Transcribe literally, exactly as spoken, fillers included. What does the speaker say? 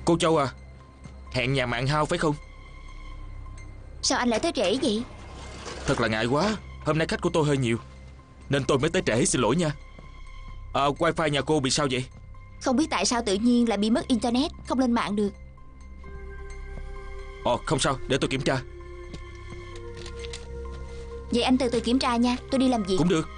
Cô Châu à, hẹn nhà mạng Hao phải không? Sao anh lại tới trễ vậy? Thật là ngại quá, hôm nay khách của tôi hơi nhiều nên tôi mới tới trễ, xin lỗi nha. à, Wifi nhà cô bị sao vậy? Không biết tại sao tự nhiên lại bị mất internet, không lên mạng được. Ồ không sao, để tôi kiểm tra. Vậy anh từ từ kiểm tra nha, tôi đi làm việc. Cũng được.